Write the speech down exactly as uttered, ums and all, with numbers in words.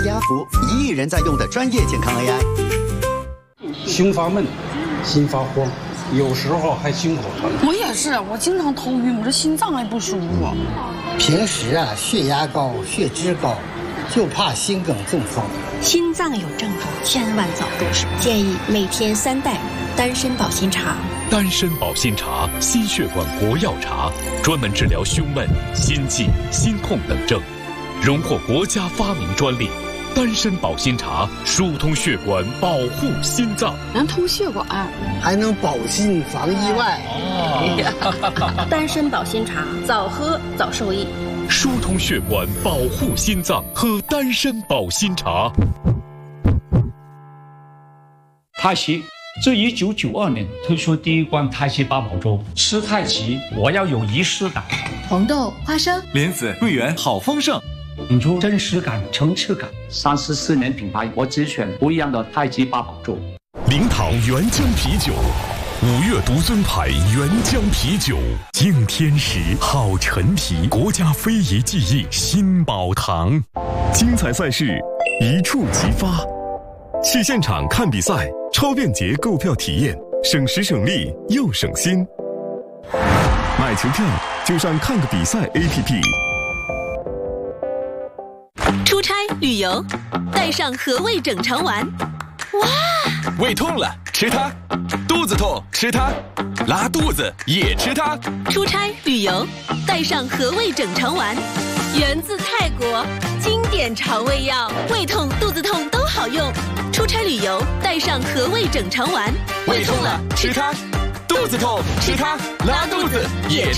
家福，一亿人在用的专业健康 A I。 胸发闷，心发慌，有时候还心口疼。 我也是，我经常头晕，我这心脏还不舒服。 平时啊，血压高，血脂高，就怕心梗中风。 心脏有症状，千万早动手。建议每天三袋丹参保心茶。 丹参保心茶，心血管国药茶，专门治疗胸闷、心悸、心痛等症，荣获国家发明专利。丹参保心茶疏通血管，保护心脏， 能通血管， 还能保心防意外。 哦、丹参保心茶，早喝早受益。 疏通血管，保护心脏，喝丹参保心茶。 太极自一九九二年推出第一罐太极八宝粥，吃太极我要有仪式感。 红豆、花生、 莲子、桂圆，好丰盛。 引出真实感、层次感。三十四年品牌，我只选不一样的太极八宝粥。 零糖原浆啤酒，五岳独尊牌原浆啤酒，敬天时，好陈皮，国家非遗技艺新宝堂。精彩赛事一触即发，去现场看比赛，超便捷购票体验，省时省力又省心。买球票就上看个比赛 A P P。 出差旅游，带上和味整肠丸。哇！ 胃痛了吃它，肚子痛吃它，拉肚子也吃它。 出差旅游，带上和味整肠丸，源自泰国，经典肠胃药，胃痛、肚子痛都好用。出差旅游，带上和味整肠丸。 胃痛了吃它，肚子痛吃它，拉肚子也吃它。